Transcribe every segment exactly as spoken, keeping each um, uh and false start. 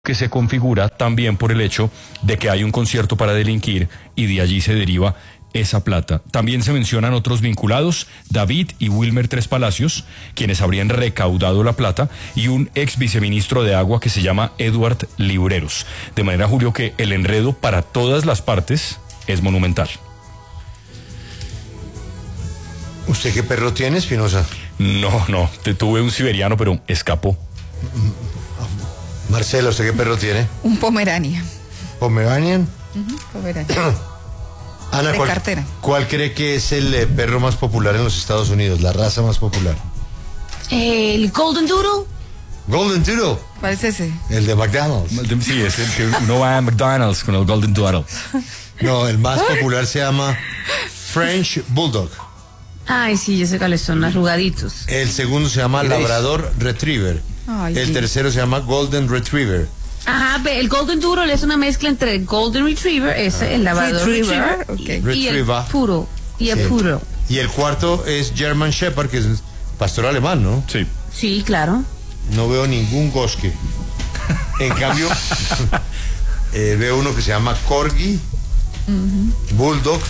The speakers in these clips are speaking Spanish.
que se configura también por el hecho de que hay un concierto para delinquir y de allí se deriva esa plata. También se mencionan otros vinculados, David y Wilmer Tres Palacios, quienes habrían recaudado la plata, y un ex viceministro de agua que se llama Edward Libreros. De manera, Julio, que el enredo para todas las partes es monumental. ¿Usted qué perro tiene, Espinosa? No, no, te tuve un siberiano, pero escapó. Marcelo, ¿usted qué perro tiene? Un Pomerania. ¿Pomeranian? Uh-huh, Pomerania. Ana, de ¿cuál, cartera. ¿cuál cree que es el eh, perro más popular en los Estados Unidos? La raza más popular. El Golden Doodle. Golden Doodle. ¿Cuál es ese? El de McDonald's. Sí, es el que uno va a McDonald's con el Golden Doodle. No, el más popular se llama French Bulldog. Ay, sí, yo sé cuáles son, arrugaditos. El segundo se llama Labrador Retriever. Ay, el sí. tercero se llama Golden Retriever. Ajá, ve, el Golden Doodle es una mezcla entre el Golden Retriever, ese, el Labrador Retriever, Retriever, okay. y el Retriever. Puro. Y el Sí. Puro. Y el cuarto es German Shepherd, que es pastor alemán, ¿no? Sí. Sí, claro. No veo ningún Goske. En cambio, eh, veo uno que se llama Corgi, uh-huh. Bulldog.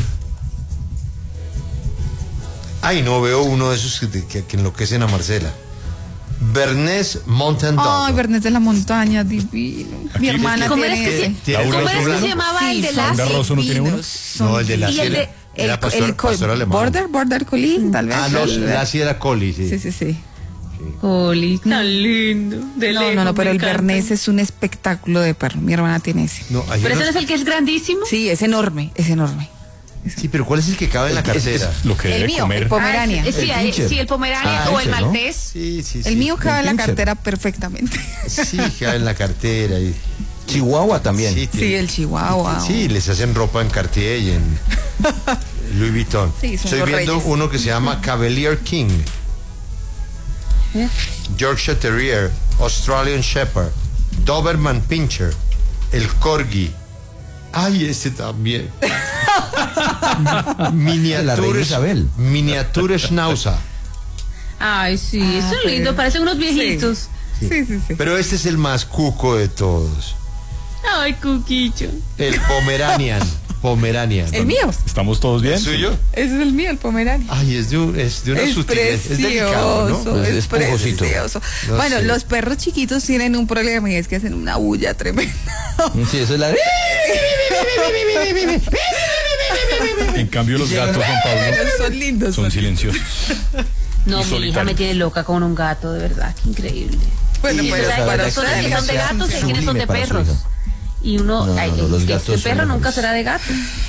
Ay, no veo uno de esos que, que, que enloquecen a Marcela. Bernés Mountain Dog. Ay, Bernés de la montaña, divino. Mi hermana ¿Cómo tiene eres que ese. se, ¿cómo eres que se llamaba el de la... ¿Laura Rosso no tiene uno? No, el de la Y el de- era El, pastor, el co- pastor alemán. Border, Border Collie, tal vez. Ah, no, El- la sí era Collie, sí. Sí, sí, sí. Oli, tan lindo. De No, no, lejos, no, pero me el encanta. Bernés es un espectáculo de perro. Mi hermana tiene ese. No, hay Pero ese unos- no es el que es grandísimo. Sí, es enorme, es enorme. Sí, pero ¿cuál es el que cabe en la cartera? Lo que El debe mío, comer. el Pomerania. Ah, sí, El hay- pincher. sí, el Pomerania Ah, o el pincher, ¿no? maltés. Sí, sí, sí. El mío cabe en la pincher. cartera perfectamente. Sí, cabe en la cartera. Y... Chihuahua también. Sí, Sí, tiene- el Chihuahua. Sí, les hacen ropa en Cartier y en Louis Vuitton. Sí, son Estoy los viendo reyes. uno que se llama Cavalier King. ¿Eh? Yorkshire Terrier, Australian Shepherd, Doberman Pinscher, el Corgi. Ay, este también. La reina Miniature Isabel. Miniature Schnauzer. Ay, sí, Ah, son pero- lindos, parecen unos viejitos. Sí, sí, sí. Pero este es el más cuco de todos. Ay, Cuquicho. El Pomeranian. Pomeranian. El mío. ¿Estamos todos bien? ¿El suyo? Ese es el mío, el Pomerania. Ay, es de, un- es de una Es sutileza. precioso, Es delicado, ¿no? Pues es es esponjosito. precioso. No Bueno, sé. los perros chiquitos tienen un problema y es que hacen una bulla tremenda. Sí, eso es la... En cambio, los gatos, Juan Pablo, Pero son lindos. son silenciosos. No, Y mi hija solitario. me tiene loca con un gato, de verdad, qué increíble. Bueno, Y pues, usted sabe para que son ustedes, que son de gatos y quienes son de sublime para su perros. hija. Y uno, No, no, ay, no, los el- gatos el son perro nunca mejores. será de gato.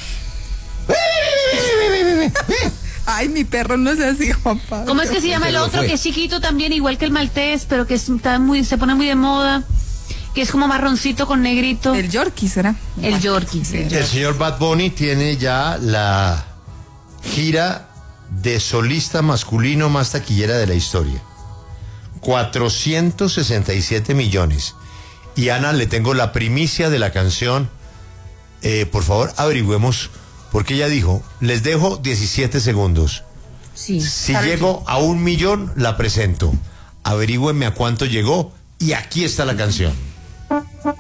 Ay, mi perro no se así, Juan Pablo. ¿Cómo es que se llama el lo otro fue. que es chiquito también, igual que el maltés, pero que es- está muy, se pone muy de moda, que es como marroncito con negrito? El Yorkie será. El Yorkie. Sí. El señor Bad Bunny tiene ya la gira de solista masculino más taquillera de la historia. cuatrocientos sesenta y siete millones. Y Ana, le tengo la primicia de la canción. Eh, por favor, averigüemos, porque ella dijo, les dejo diecisiete segundos. Sí. Si llego a un millón, la presento. Averigüenme a cuánto llegó y aquí está la canción.